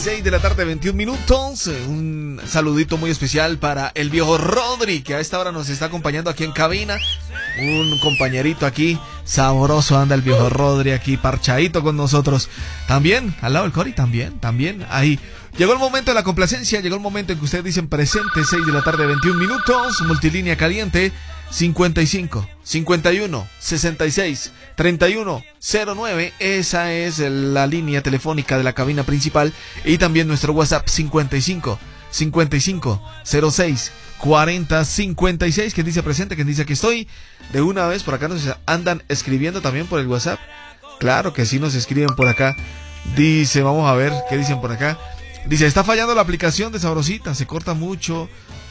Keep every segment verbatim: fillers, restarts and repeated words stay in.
seis de la tarde, veintiún minutos. Un saludito muy especial para el viejo Rodri, que a esta hora nos está acompañando aquí en cabina. Un compañerito aquí, sabroso anda el viejo Rodri aquí, parchadito con nosotros. También, al lado del Cori, también, también, ahí. Llegó el momento de la complacencia, llegó el momento en que ustedes dicen presente, seis de la tarde, veintiún minutos, multilínea caliente, cincuenta y cinco, cincuenta y uno, sesenta y seis, treinta y uno, cero nueve, esa es la línea telefónica de la cabina principal, y también nuestro WhatsApp cincuenta y cinco, cincuenta y cinco, cero seis, cuarenta, cincuenta y seis, quien dice presente, quien dice que estoy, de una vez por acá nos andan escribiendo también por el WhatsApp, claro que sí nos escriben por acá, dice, vamos a ver qué dicen por acá, dice, está fallando la aplicación de Sabrosita, se corta mucho,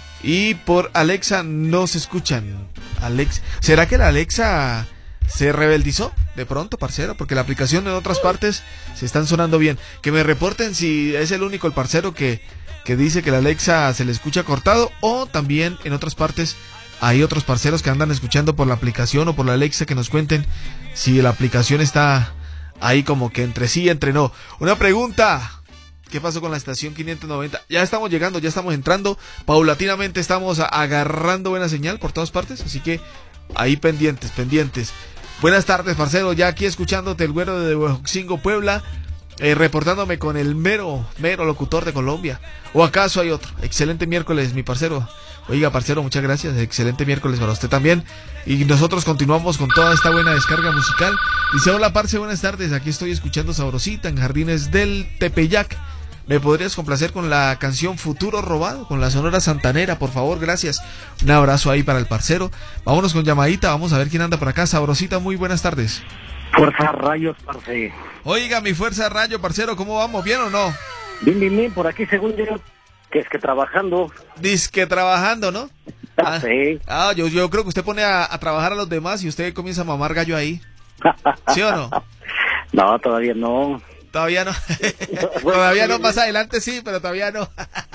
y por Alexa no se escuchan. Alex, ¿será que la Alexa se rebeldizó de pronto, parcero? Porque la aplicación en otras partes se están sonando bien. Que me reporten si es el único el parcero que, que dice que la Alexa se le escucha cortado, o también en otras partes hay otros parceros que andan escuchando por la aplicación o por la Alexa, que nos cuenten si la aplicación está ahí como que entre sí y entre no. Una pregunta: ¿qué pasó con la estación quinientos noventa? Ya estamos llegando, ya estamos entrando. Paulatinamente estamos agarrando buena señal por todas partes. Así que ahí pendientes, pendientes. Buenas tardes, parcero. Ya aquí escuchándote, el güero de Huejotzingo, Puebla. Eh, reportándome con el mero, mero locutor de Colombia. ¿O acaso hay otro? Excelente miércoles, mi parcero. Oiga, parcero, muchas gracias. Excelente miércoles para usted también. Y nosotros continuamos con toda esta buena descarga musical. Dice, hola, parce, buenas tardes. Aquí estoy escuchando Sabrosita en Jardines del Tepeyac. ¿Me podrías complacer con la canción Futuro Robado, con la Sonora Santanera, por favor? Gracias. Un abrazo ahí para el parcero. Vámonos con llamadita, vamos a ver quién anda por acá. Sabrosita, muy buenas tardes. Fuerza Rayos, parce. Oiga, mi Fuerza Rayo, parcero, ¿cómo vamos? ¿Bien o no? Bien, bien, bien, por aquí según yo, que es que trabajando. Disque trabajando, ¿no? Ah, sí. Ah, yo, yo creo que usted pone a, a trabajar a los demás y usted comienza a mamar gallo ahí. ¿Sí o no? No, todavía no. Todavía no. Todavía no, más adelante sí, pero todavía no.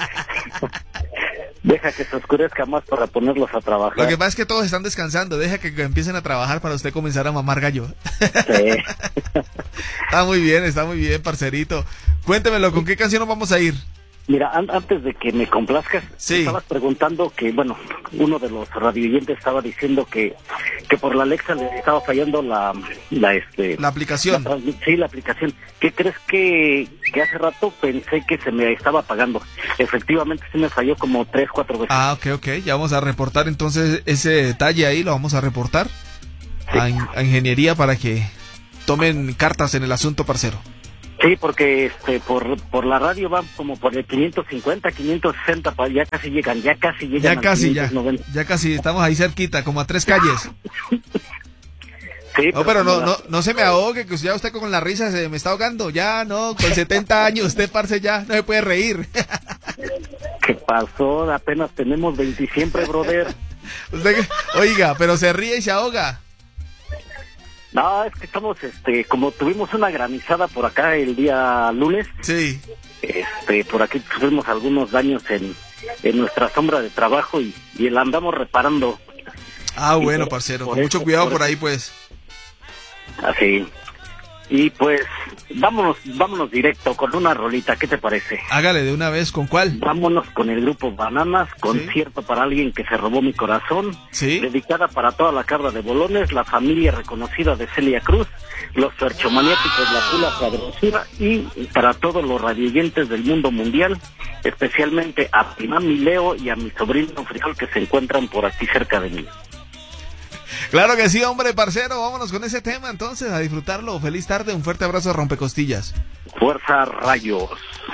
Deja que se oscurezca más para ponerlos a trabajar. Lo que pasa es que todos están descansando. Deja que empiecen a trabajar para usted comenzar a mamar gallo. Sí. Está muy bien, está muy bien, parcerito. Cuéntemelo, ¿con qué canción nos vamos a ir? Mira, an- antes de que me complazcas, sí. Estabas preguntando que, bueno, uno de los radioyentes estaba diciendo que que por la Alexa le estaba fallando la la este la aplicación. La transmi- sí, la aplicación. ¿Qué crees que que hace rato pensé que se me estaba apagando? Efectivamente sí me falló como tres, cuatro veces. Ah, ok, ok. Ya vamos a reportar entonces ese detalle ahí, lo vamos a reportar Sí. a, in- a ingeniería para que tomen cartas en el asunto, parcero. Sí, porque este por por la radio van como por el quinientos cincuenta, quinientos sesenta, pa- ya casi llegan, ya casi llegan. Ya al casi, ya. quinientos noventa. Ya casi, estamos ahí cerquita, como a tres calles. Sí, No, pero no, como no, la- no se me ahogue, que ya usted con la risa se me está ahogando. Ya, no, con setenta años, usted, parce, ya no se puede reír. ¿Qué pasó? Apenas tenemos veinte siempre, brother. Usted, oiga, pero se ríe y se ahoga. No, es que estamos, este, como tuvimos una granizada por acá el día lunes, Sí. este, por aquí tuvimos algunos daños en, en nuestra sombra de trabajo y, y la andamos reparando. Ah, Y bueno, por- parcero, por con mucho eso- cuidado por por eso- ahí, pues. Así. Y pues, vámonos, vámonos directo con una rolita, ¿qué te parece? Hágale de una vez, ¿con cuál? Vámonos con el grupo Bananas, concierto para alguien que se robó mi corazón, Sí. dedicada para toda la cabra de Bolones, la familia reconocida de Celia Cruz, los perchomaniáticos, la pula sabrosura y para todos los radioyentes del mundo mundial, especialmente a mi mami Leo y a mi sobrino Frijol que se encuentran por aquí cerca de mí. Claro que sí, hombre, parcero, vámonos con ese tema entonces, a disfrutarlo. Feliz tarde, un fuerte abrazo a Rompecostillas. Fuerza Rayos.